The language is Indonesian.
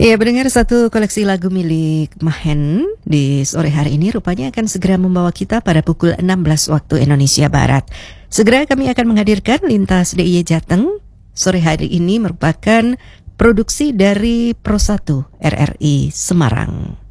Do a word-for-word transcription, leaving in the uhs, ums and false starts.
Ya, pendengar, satu koleksi lagu milik Mahen di sore hari ini rupanya akan segera membawa kita pada pukul enam belas waktu Indonesia Barat. Segera kami akan menghadirkan Lintas D I Y Jateng. Sore hari ini merupakan produksi dari Pro satu R R I Semarang.